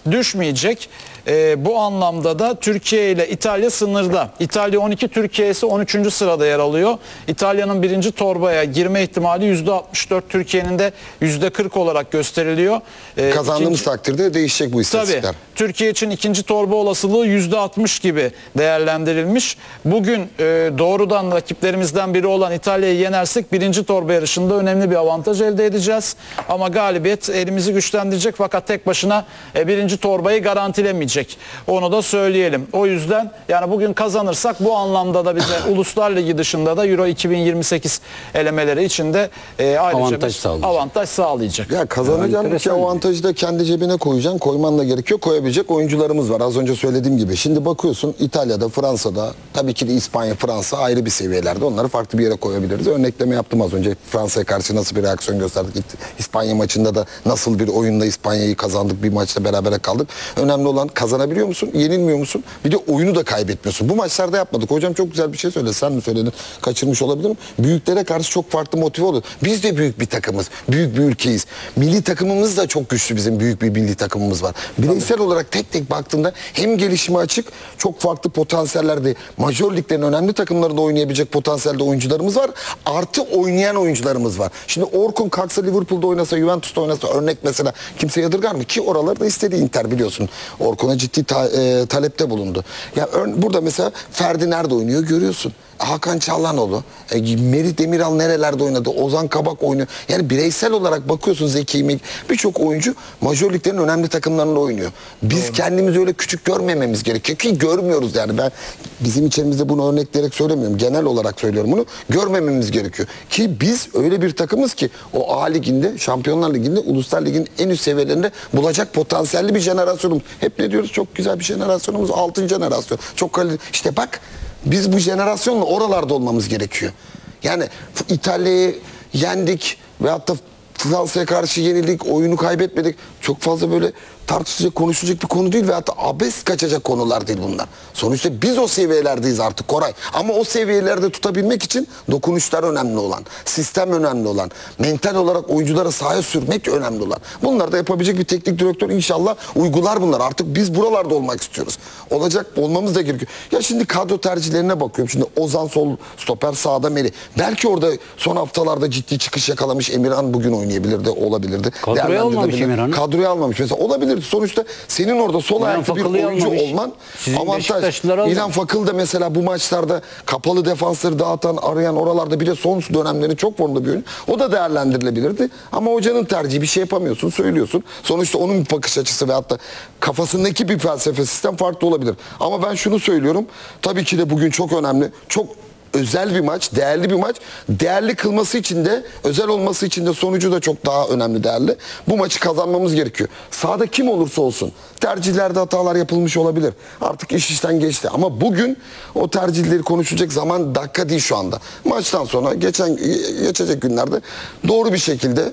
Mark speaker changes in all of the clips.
Speaker 1: düşmeyecek. Bu anlamda da Türkiye ile İtalya sınırda. İtalya 12, Türkiye ise 13. sırada yer alıyor. İtalya'nın birinci torbaya girme ihtimali %64, Türkiye'nin de %40 olarak gösteriliyor.
Speaker 2: Kazandığımız takdirde değişecek bu istatistikler.
Speaker 1: Tabii. Türkiye için ikinci torba olasılığı %60 gibi değerlendirilmiş. Bugün doğrudan rakiplerimizden biri olan İtalya'yı yenersek birinci torba yarışında önemli bir avantaj elde edeceğiz. Ama galibiyet elimizi güçlendirecek, fakat tek başına birinci torbayı garantilemeyecek. Onu da söyleyelim. O yüzden yani bugün kazanırsak bu anlamda da bize Uluslar Ligi dışında da Euro 2028 elemeleri içinde ayrıca bir avantaj sağlayacak.
Speaker 2: Ya kazanacağın iki avantajı da kendi cebine koyacaksın. Koyman da gerekiyor. Koyabilecek oyuncularımız var. Az önce söylediğim gibi. Şimdi bakıyorsun İtalya'da, Fransa'da, tabii ki de İspanya, Fransa ayrı bir seviyelerde. Onları farklı bir yere koyabiliriz. Örnekleme yaptım az önce. Fransa'ya karşı nasıl bir reaksiyon gösterdik. İspanya maçında da nasıl bir oyunda İspanya'yı kazandık. Bir maçta berabere kaldık. Önemli olan kazanabiliyor musun? Yenilmiyor musun? Bir de oyunu da kaybetmiyorsun. Bu maçlarda yapmadık. Hocam çok güzel bir şey söyledi. Sen mi söyledin? Kaçırmış olabilirim. Büyüklere karşı çok farklı motive oluyor. Biz de büyük bir takımız. Büyük bir ülkeyiz. Milli takımımız da çok güçlü, bizim büyük bir milli takımımız var. Bireysel olarak tek tek baktığında hem gelişime açık, çok farklı potansiyellerde, majör liglerin önemli takımlarında oynayabilecek potansiyelde oyuncularımız var. Artı oynayan oyuncularımız var. Şimdi Orkun kalksa Liverpool'da oynasa, Juventus'ta oynasa, örnek mesela, kimse yadırgar mı? Ki oralarda istediği Inter biliyorsun. Orkun'a ciddi talepte bulundu. Ya burada mesela Ferdi nerede oynuyor görüyorsun. Hakan Çalhanoğlu, Merih Demiral nerelerde oynadı, Ozan Kabak oynuyor. Yani bireysel olarak bakıyorsun, Zeki, birçok oyuncu majör liglerin önemli takımlarında oynuyor. Biz kendimizi öyle küçük görmememiz gerekiyor ki görmüyoruz yani. Ben bizim içerimizde bunu örnekleyerek söylemiyorum. Genel olarak söylüyorum bunu. Görmememiz gerekiyor. Ki biz öyle bir takımız ki o A Ligi'nde, Şampiyonlar Ligi'nde, Uluslar Ligi'nin en üst seviyelerinde bulacak potansiyelli bir jenerasyonumuz. Hep ne diyoruz? Çok güzel bir jenerasyonumuz. 6. jenerasyon. Çok kaliteli. İşte bak, biz bu jenerasyonla oralarda olmamız gerekiyor. Yani İtalya'yı yendik veyahut da Fransa'ya karşı yenildik, oyunu kaybetmedik. Çok fazla böyle tartışılacak, konuşulacak bir konu değil veyahut da abes kaçacak konular değil bunlar. Sonuçta biz o seviyelerdeyiz artık Koray. Ama o seviyelerde tutabilmek için dokunuşlar önemli olan, sistem önemli olan, mental olarak oyuncuları sahaya sürmek önemli olan. Bunları da yapabilecek bir teknik direktör inşallah uygular bunlar. Artık biz buralarda olmak istiyoruz. Olacak, olmamız da gerekiyor. Ya şimdi kadro tercihlerine bakıyorum. Şimdi Ozan sol stoper, sağda Merih. Belki orada son haftalarda ciddi çıkış yakalamış Emirhan bugün oynayabilirdi, olabilirdi.
Speaker 3: Kadroya almamış Emirhan'ı.
Speaker 2: Kadroya almamış mesela. Olabilir. Sonuçta senin orada sol ayaklı bir oyuncu olman avantaj. İlhan Fakıl da mesela bu maçlarda kapalı defansları dağıtan, arayan, oralarda bile son dönemlerin çok formda bir oyuncu. O da değerlendirilebilirdi. Ama hocanın tercihi, bir şey yapamıyorsun, söylüyorsun. Sonuçta onun bir bakış açısı ve hatta kafasındaki bir felsefe, sistem farklı olabilir. Ama ben şunu söylüyorum. Tabii ki de bugün çok önemli. Çok özel bir maç, değerli bir maç. Değerli kılması için de, özel olması için de sonucu da çok daha önemli, değerli. Bu maçı kazanmamız gerekiyor. Sahada kim olursa olsun. Tercihlerde hatalar yapılmış olabilir. Artık iş işten geçti. Ama bugün o tercihleri konuşacak zaman, dakika değil şu anda. Maçtan sonra geçecek günlerde doğru bir şekilde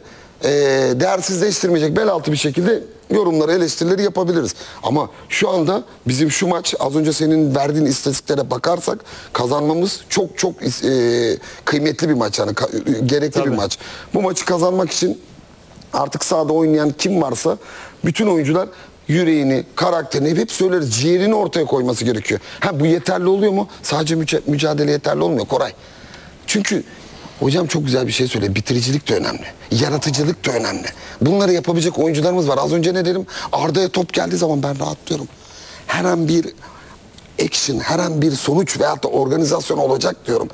Speaker 2: değersizleştirmeyecek, bel altı bir şekilde yorumları, eleştirileri yapabiliriz. Ama şu anda bizim şu maç, az önce senin verdiğin istatistiklere bakarsak kazanmamız çok çok kıymetli bir maç, yani gerekli bir maç. Bu maçı kazanmak için artık sahada oynayan kim varsa bütün oyuncular yüreğini, karakterini, hep söyleriz, ciğerini ortaya koyması gerekiyor. Ha, bu yeterli oluyor mu? Sadece mücadele yeterli olmuyor Koray. Çünkü hocam çok güzel bir şey söyledi. Bitiricilik de önemli. Yaratıcılık da önemli. Bunları yapabilecek oyuncularımız var. Az önce ne dedim? Arda'ya top geldiği zaman ben rahatlıyorum. Her an bir action, her an bir sonuç veyahut da organizasyon olacak diyorum.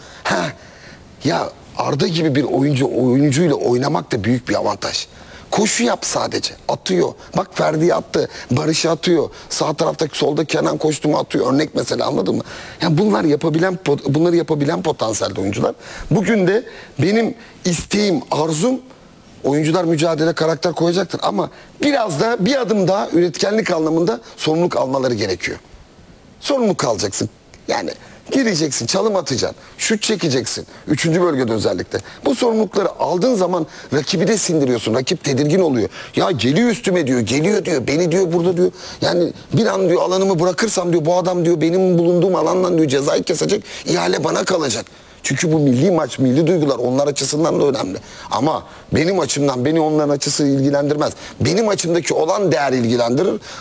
Speaker 2: Ya Arda gibi bir oyuncuyla oynamak da büyük bir avantaj. Koşu yap sadece. Atıyor. Bak Ferdi'yi attı. Barış'ı atıyor. Sağ taraftaki solda Kenan koştu mu atıyor. Örnek mesela, anladın mı? Yani bunları yapabilen potansiyelde oyuncular. Bugün de benim isteğim, arzum, oyuncular mücadele, karakter koyacaktır. Ama biraz da bir adım daha üretkenlik anlamında sorumluluk almaları gerekiyor. Sorumluluk alacaksın. Yani gireceksin, çalım atacaksın, şut çekeceksin. 3. bölgede özellikle. Bu sorumlulukları aldığın zaman rakibi de sindiriyorsun. Rakip tedirgin oluyor. Ya geliyor üstüme diyor, geliyor diyor, beni diyor burada diyor. Yani bir an diyor alanımı bırakırsam diyor, bu adam diyor benim bulunduğum alandan diyor cezayı kesecek, ihale bana kalacak. Çünkü bu milli maç, milli duygular onlar açısından da önemli. Ama benim açımdan, beni onların açısı ilgilendirmez. Benim açımdaki olan değer ilgilendirir.